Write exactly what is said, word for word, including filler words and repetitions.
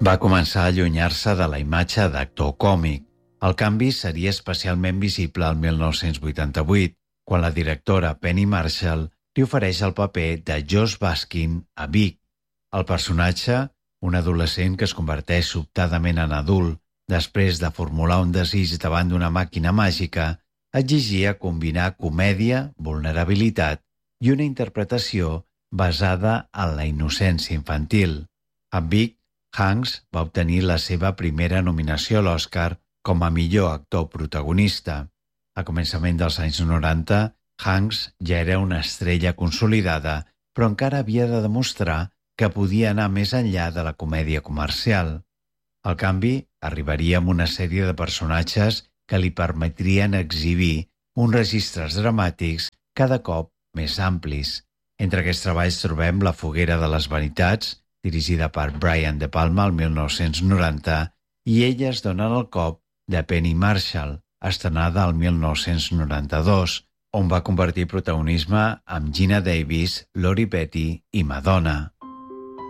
Va començar a allunyar-se de la imatge d'actor còmic. El canvi seria especialment visible el mil nou-cents vuitanta-vuit, quan la directora Penny Marshall li ofereix el paper de Josh Baskin a Vic. El personatge, un adolescent que es converteix sobtadament en adult després de formular un desig davant d'una màquina màgica, exigia combinar comèdia, vulnerabilitat i una interpretació basada en la innocència infantil. Amb Vic, Hanks va obtenir la seva primera nominació a l'Oscar com a millor actor protagonista. A començament dels anys noranta, Hanks ja era una estrella consolidada, però encara havia de demostrar que podia anar més enllà de la comèdia comercial. El canvi arribaria amb una sèrie de personatges que li permetrien exhibir uns registres dramàtics cada cop més amplis. Entre aquests treballs trobem La foguera de les vanitats, dirigida per Brian De Palma el mil nou-cents noranta, i Elles donen el cop, de Penny Marshall, estrenada el mil nou-cents noranta-dos, on va compartir protagonisme amb Gina Davis, Lori Petty i Madonna.